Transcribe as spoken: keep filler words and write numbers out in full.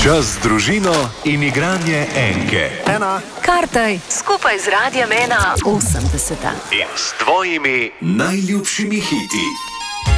Čas z družino in igranje enke. Ena. Kartaj skupaj z Radiem ena osemdeseta. In s tvojimi najljubšimi hiti.